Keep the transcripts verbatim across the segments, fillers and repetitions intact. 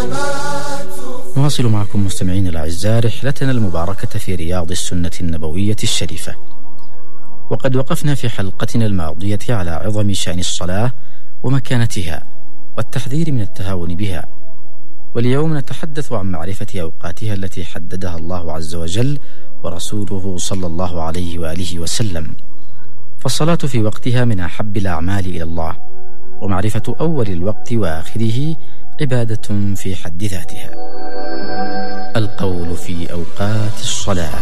نواصل معكم مستمعين الأعزاء رحلتنا المباركة في رياض السنة النبوية الشريفة، وقد وقفنا في حلقتنا الماضية على عظم شأن الصلاة ومكانتها والتحذير من التهاون بها. واليوم نتحدث عن معرفة أوقاتها التي حددها الله عز وجل ورسوله صلى الله عليه وآله وسلم. فالصلاة في وقتها من أحب الأعمال إلى الله، ومعرفة أول الوقت وآخره عبادة في حد ذاتها. القول في أوقات الصلاة.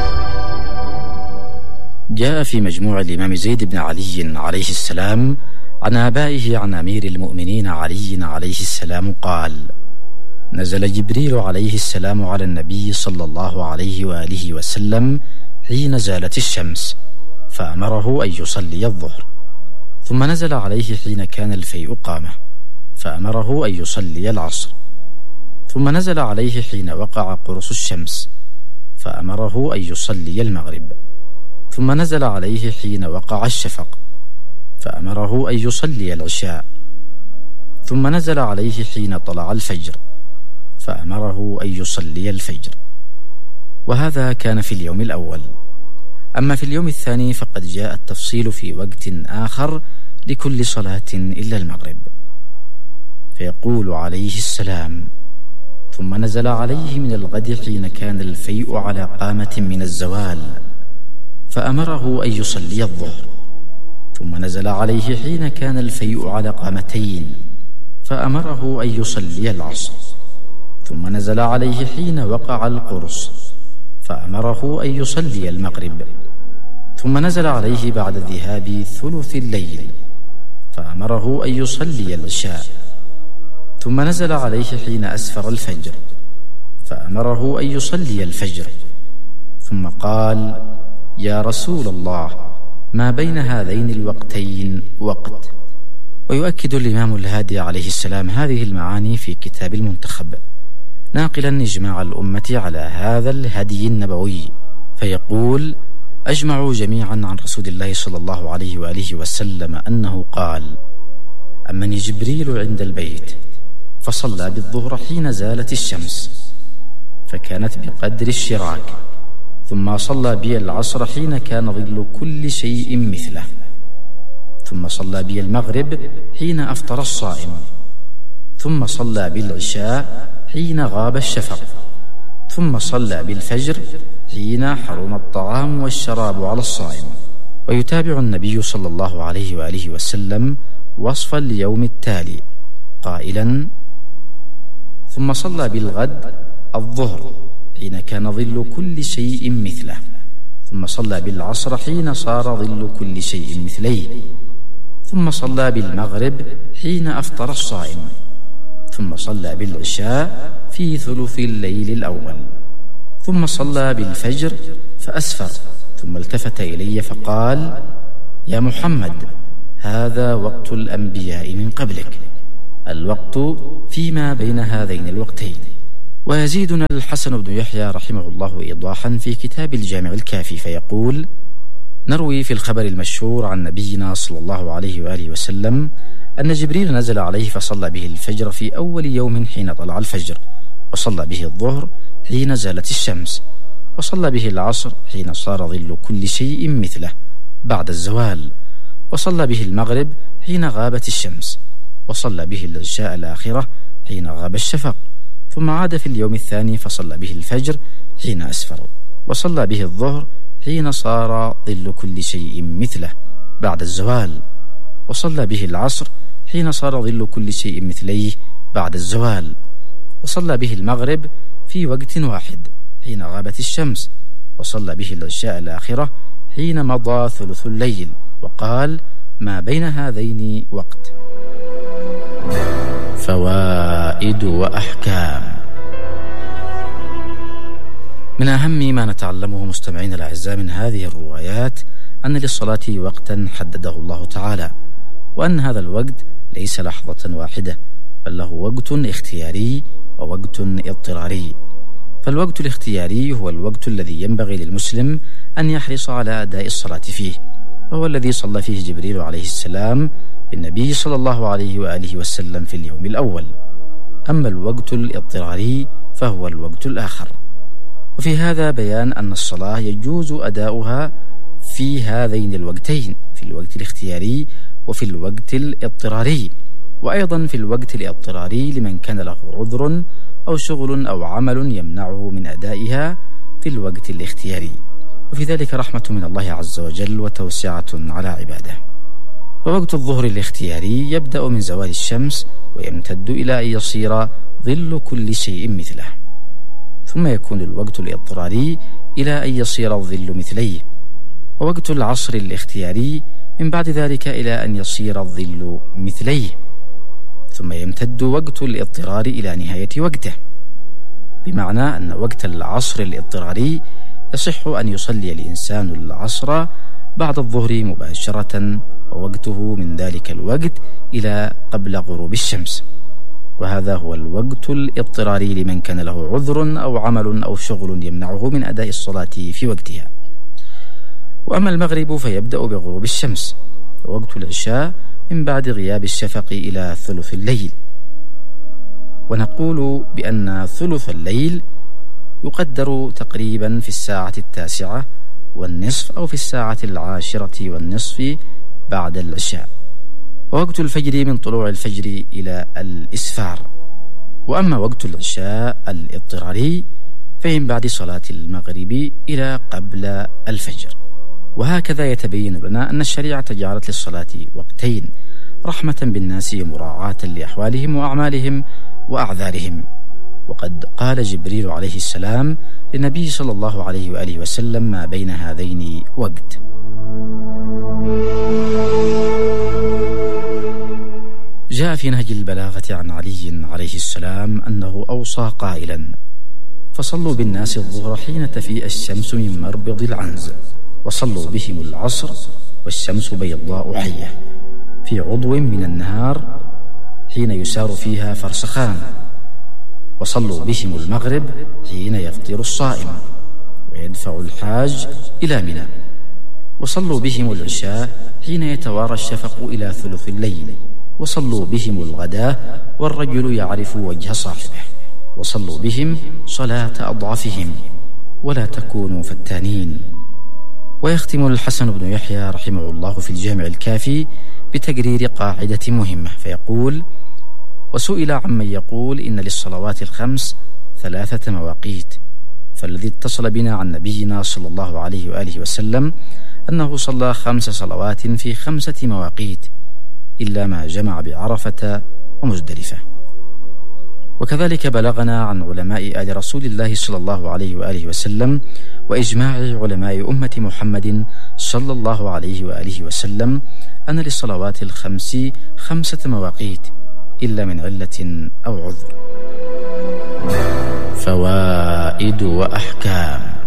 جاء في مجموع الإمام زيد بن علي عليه السلام عن آبائه عن أمير المؤمنين علي عليه السلام قال: نزل جبريل عليه السلام على النبي صلى الله عليه وآله وسلم حين زالت الشمس، فأمره أن يصلي الظهر. ثم نزل عليه حين كان الفيء قامة، فأمره أن يصلي العصر. ثم نزل عليه حين وقع قرص الشمس، فأمره أن يصلي المغرب. ثم نزل عليه حين وقع الشفق، فأمره أن يصلي العشاء. ثم نزل عليه حين طلع الفجر، فأمره أن يصلي الفجر. وهذا كان في اليوم الأول. أما في اليوم الثاني فقد جاء التفصيل في وقت آخر لكل صلاة إلا المغرب. فيقول عليه السلام: ثم نزل عليه من الغد حين كان الفيء على قامة من الزوال، فأمره أن يصلي الظهر. ثم نزل عليه حين كان الفيء على قامتين، فأمره أن يصلي العصر. ثم نزل عليه حين وقع القرص، فأمره أن يصلي المغرب. ثم نزل عليه بعد ذهاب ثلث الليل، فأمره أن يصلي العشاء. ثم نزل عليه حين أسفر الفجر، فأمره أن يصلي الفجر. ثم قال: يا رسول الله، ما بين هذين الوقتين وقت. ويؤكد الإمام الهادي عليه السلام هذه المعاني في كتاب المنتخب، ناقلا إجماع الأمة على هذا الهدي النبوي، فيقول: أجمعوا جميعا عن رسول الله صلى الله عليه وآله وسلم أنه قال: أمني جبريل عند البيت فصلى بالظهر حين زالت الشمس، فكانت بقدر الشراك، ثم صلى بي العصر حين كان ظل كل شيء مثله، ثم صلى بي المغرب حين أفطر الصائم، ثم صلى بالعشاء حين غاب الشفق، ثم صلى بالفجر حين حرم الطعام والشراب على الصائم. ويتابع النبي صلى الله عليه وآله وسلم وصف اليوم التالي قائلا: ثم صلى بالغد الظهر حين كان ظل كل شيء مثله، ثم صلى بالعصر حين صار ظل كل شيء مثليه، ثم صلى بالمغرب حين أفطر الصائم، ثم صلى بالعشاء في ثلث الليل الأول، ثم صلى بالفجر فأسفر، ثم التفت إلي فقال: يا محمد، هذا وقت الأنبياء من قبلك، الوقت فيما بين هذين الوقتين. ويزيدنا الحسن بن يحيى رحمه الله إيضاحا في كتاب الجامع الكافي فيقول: نروي في الخبر المشهور عن نبينا صلى الله عليه وآله وسلم أن جبريل نزل عليه فصلى به الفجر في أول يوم حين طلع الفجر، وصلى به الظهر حين زالت الشمس، وصلى به العصر حين صار ظل كل شيء مثله بعد الزوال، وصلى به المغرب حين غابت الشمس، وصلى به العشاء الآخرة حين غاب الشفق، ثم عاد في اليوم الثاني فصلى به الفجر حين أسفر، وصلى به الظهر حين صار ظل كل شيء مثله بعد الزوال، وصلى به العصر حين صار ظل كل شيء مثليه بعد الزوال، وصلى به المغرب في وقت واحد حين غابت الشمس، وصلى به العشاء الآخرة حين مضى ثلث الليل، وقال: ما بين هذين وقت. فوائد وأحكام. من أهم ما نتعلمه مستمعين الأعزاء من هذه الروايات أن للصلاة وقتا حدده الله تعالى، وأن هذا الوقت ليس لحظة واحدة، بل له وقت اختياري ووقت اضطراري. فالوقت الاختياري هو الوقت الذي ينبغي للمسلم أن يحرص على أداء الصلاة فيه، وهو الذي صلى فيه جبريل عليه السلام بالنبي صلى الله عليه وآله وسلم في اليوم الأول. أما الوقت الاضطراري فهو الوقت الآخر. وفي هذا بيان أن الصلاة يجوز أداؤها في هذين الوقتين، في الوقت الاختياري وفي الوقت الاضطراري، وأيضا في الوقت الاضطراري لمن كان له عذر أو شغل أو عمل يمنعه من أدائها في الوقت الاختياري، وفي ذلك رحمة من الله عز وجل وتوسعة على عباده. فوقت الظهر الاختياري يبدأ من زوال الشمس ويمتد إلى أن يصير ظل كل شيء مثله، ثم يكون الوقت الاضطراري إلى أن يصير الظل مثليه، ووقت العصر الاختياري من بعد ذلك إلى أن يصير الظل مثليه، ثم يمتد وقت الاضطرار إلى نهاية وقته، بمعنى أن وقت العصر الاضطراري يصح أن يصلي الإنسان العصر بعد الظهر مباشرة، ووقته من ذلك الوقت إلى قبل غروب الشمس، وهذا هو الوقت الاضطراري لمن كان له عذر أو عمل أو شغل يمنعه من أداء الصلاة في وقتها. وأما المغرب فيبدأ بغروب الشمس، ووقت العشاء من بعد غياب الشفق إلى ثلث الليل. ونقول بأن ثلث الليل يقدر تقريبا في الساعة التاسعة والنصف أو في الساعة العاشرة والنصف بعد العشاء. ووقت الفجر من طلوع الفجر إلى الإسفار. وأما وقت العشاء الاضطراري فمن بعد صلاة المغرب إلى قبل الفجر. وهكذا يتبين لنا أن الشريعة جعلت للصلاة وقتين رحمة بالناس ومراعاة لأحوالهم وأعمالهم وأعذارهم. وقد قال جبريل عليه السلام للنبي صلى الله عليه وآله وسلم: ما بين هذين وقت. جاء في نهج البلاغة عن علي عليه السلام أنه أوصى قائلا: فصلوا بالناس الظهر حين تفيء الشمس من مربض العنز، وصلوا بهم العصر والشمس بيضاء حية في عضو من النهار حين يسار فيها فرسخان، وصلوا بهم المغرب حين يفطر الصائم ويدفع الحاج إلى منى، وصلوا بهم العشاء حين يتوارى الشفق إلى ثلث الليل، وصلوا بهم الغداء والرجل يعرف وجه صاحبه، وصلوا بهم صلاة أضعفهم ولا تكونوا فتانين. ويختم الحسن بن يحيى رحمه الله في الجامع الكافي بتقرير قاعدة مهمة فيقول: وسئل عمن يقول إن للصلوات الخمس ثلاثة مواقيت، فالذي اتصل بنا عن نبينا صلى الله عليه وآله وسلم أنه صلى خمس صلوات في خمسة مواقيت إلا ما جمع بعرفة ومزدلفة. وكذلك بلغنا عن علماء آل رسول الله صلى الله عليه وآله وسلم وإجماع علماء أمة محمد صلى الله عليه وآله وسلم أن للصلوات الخمس خمسة مواقيت إلا من علة أو عذر. فوائد وأحكام.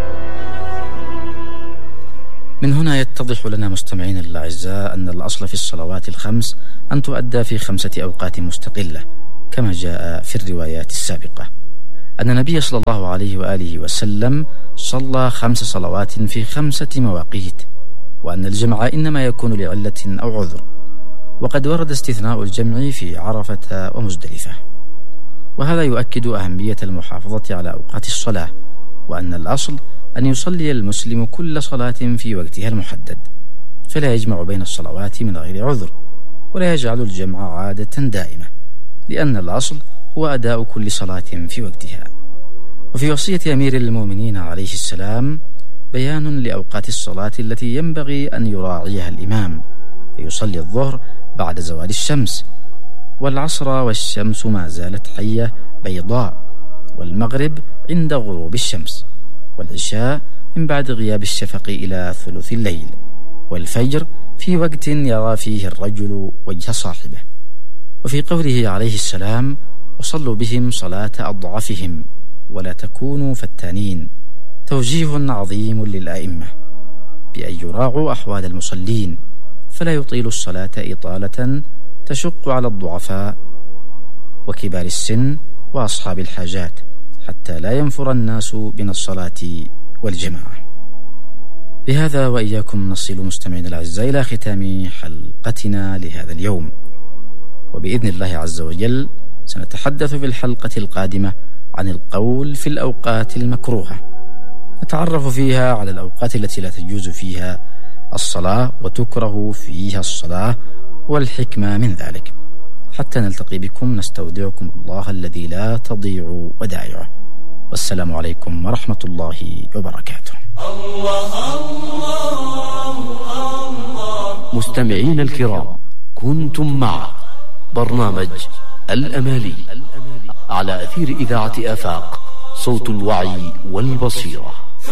من هنا يتضح لنا مستمعين الأعزاء أن الأصل في الصلوات الخمس أن تؤدى في خمسة أوقات مستقلة كما جاء في الروايات السابقة، أن النبي صلى الله عليه وآله وسلم صلى خمس صلوات في خمسة مواقيت، وأن الجمع إنما يكون لعلة أو عذر، وقد ورد استثناء الجمع في عرفة ومزدلفة. وهذا يؤكد أهمية المحافظة على أوقات الصلاة، وأن الأصل أن يصلي المسلم كل صلاة في وقتها المحدد، فلا يجمع بين الصلوات من غير عذر، ولا يجعل الجمع عادة دائمة، لأن الأصل هو أداء كل صلاة في وقتها. وفي وصية أمير المؤمنين عليه السلام بيان لأوقات الصلاة التي ينبغي أن يراعيها الإمام، فيصلي الظهر بعد زوال الشمس، والعصر والشمس ما زالت حية بيضاء، والمغرب عند غروب الشمس، والعشاء من بعد غياب الشفق إلى ثلث الليل، والفجر في وقت يرى فيه الرجل وجه صاحبه. وفي قوله عليه السلام: وصلوا بهم صلاة أضعفهم ولا تكونوا فتانين، توجيه عظيم للأئمة بأن يراعوا أحوال المصلين، فلا يطيل الصلاة إطالة تشق على الضعفاء وكبار السن وأصحاب الحاجات، حتى لا ينفر الناس من الصلاة والجماعة. بهذا وإياكم نصل مستمعين الأعزاء إلى ختام حلقتنا لهذا اليوم، وبإذن الله عز وجل سنتحدث في الحلقة القادمة عن القول في الأوقات المكروهة، نتعرف فيها على الأوقات التي لا تجوز فيها الصلاة وتكره فيها الصلاة والحكمة من ذلك. حتى نلتقي بكم نستودعكم الله الذي لا تضيع ودائعه، والسلام عليكم ورحمة الله وبركاته. الله الله الله. مستمعين الكرام، كنتم مع برنامج الأمالي على أثير إذاعة آفاق، صوت الوعي والبصيرة.